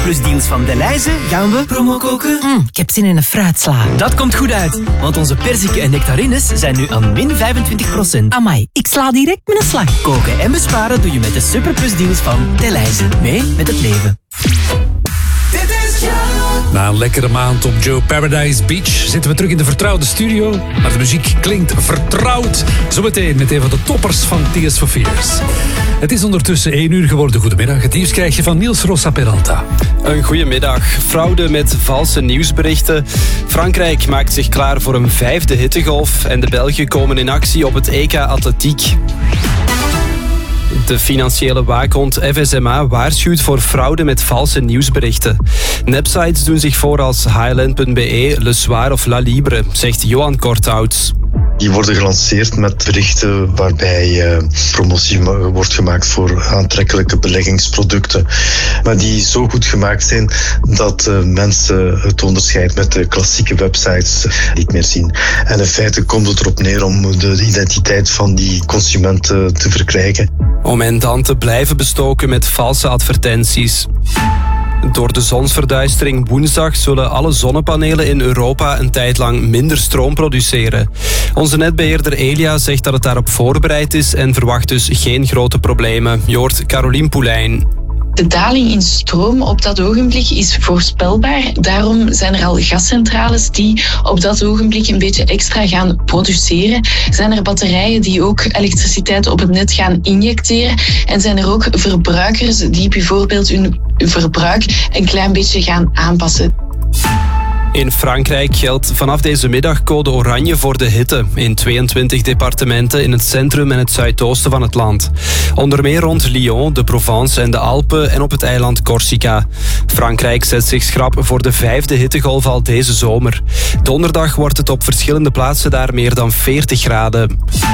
Superplus deals van Delhaize gaan we promo koken. Ik heb zin in een fruitsla. Dat komt goed uit, want onze perziken en nectarines zijn nu aan min 25%. Amai, ik sla direct met een slag. Koken en besparen doe je met de Superplus deals van Delhaize. Mee met het leven. Na een lekkere maand op Joe Paradise Beach zitten we terug in de vertrouwde studio. Maar de muziek klinkt vertrouwd. Zometeen met een van de toppers van Tears for Fears. Het is ondertussen 1 uur geworden. Goedemiddag. Het nieuws krijg je van Niels Rosa Peralta. Een goedemiddag. Fraude met valse nieuwsberichten. Frankrijk maakt zich klaar voor een 5e hittegolf. En de Belgen komen in actie op het EK Atletiek. De financiële waakhond FSMA waarschuwt voor fraude met valse nieuwsberichten. Nepsites doen zich voor als Highland.be, Le Soir of La Libre, zegt Johan Korthouts. Die worden gelanceerd met berichten waarbij promotie wordt gemaakt voor aantrekkelijke beleggingsproducten. Maar die zo goed gemaakt zijn dat mensen het onderscheid met de klassieke websites niet meer zien. En in feite komt het erop neer om de identiteit van die consumenten te verkrijgen. Om hen dan te blijven bestoken met valse advertenties. Door de zonsverduistering woensdag zullen alle zonnepanelen in Europa een tijd lang minder stroom produceren. Onze netbeheerder Elia zegt dat het daarop voorbereid is en verwacht dus geen grote problemen. Je hoort Carolien Poelijn. De daling in stroom op dat ogenblik is voorspelbaar. Daarom zijn er al gascentrales die op dat ogenblik een beetje extra gaan produceren. Zijn er batterijen die ook elektriciteit op het net gaan injecteren. En zijn er ook verbruikers die bijvoorbeeld hun verbruik een klein beetje gaan aanpassen. In Frankrijk geldt vanaf deze middag code oranje voor de hitte in 22 departementen in het centrum en het zuidoosten van het land. Onder meer rond Lyon, de Provence en de Alpen en op het eiland Corsica. Frankrijk zet zich schrap voor de 5e hittegolf al deze zomer. Donderdag wordt het op verschillende plaatsen daar meer dan 40 graden.